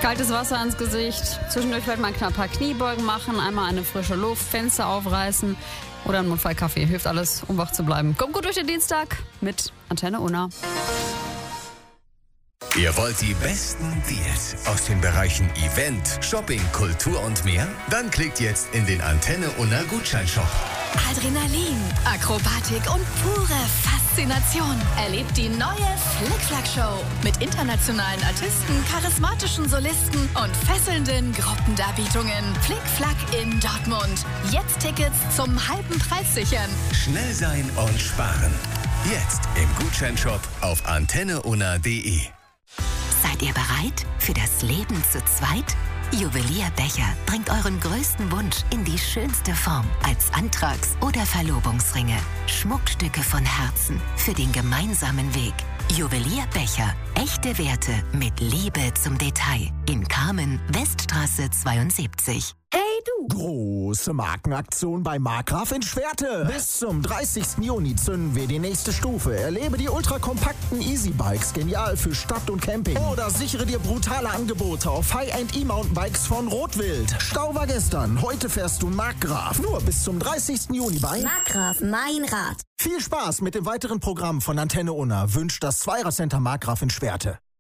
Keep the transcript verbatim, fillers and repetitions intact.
Kaltes Wasser ans Gesicht, zwischendurch vielleicht mal knapp ein paar Kniebeugen machen, einmal eine frische Luft, Fenster aufreißen oder einen Notfallkaffee. Hilft alles, um wach zu bleiben. Kommt gut durch den Dienstag mit Antenne Unna. Ihr wollt die besten Deals aus den Bereichen Event, Shopping, Kultur und mehr? Dann klickt jetzt in den Antenne Unna Gutscheinshop. Adrenalin, Akrobatik und pure Faszination. Erlebt die neue Flickflack-Show mit internationalen Artisten, charismatischen Solisten und fesselnden Gruppendarbietungen. Flickflack in Dortmund. Jetzt Tickets zum halben Preis sichern. Schnell sein und sparen. Jetzt im Gutscheinshop auf antenne unna punkt de. Seid ihr bereit für das Leben zu zweit? Juwelier Becher bringt euren größten Wunsch in die schönste Form als Antrags- oder Verlobungsringe. Schmuckstücke von Herzen für den gemeinsamen Weg. Juwelier Becher. Echte Werte mit Liebe zum Detail. In Kamen, Weststraße zweiundsiebzig. Hey du! Große Markenaktion bei Markgraf in Schwerte. Bis zum dreißigsten Juni zünden wir die nächste Stufe. Erlebe die ultrakompakten Easy-Bikes, genial für Stadt und Camping. Oder sichere dir brutale Angebote auf High-End E-Mountainbikes von Rotwild. Stau war gestern, heute fährst du Markgraf. Nur bis zum dreißigsten Juni bei Markgraf, mein Rad. Viel Spaß mit dem weiteren Programm von Antenne Unna wünscht das Zweirad-Center Markgraf in Schwerte.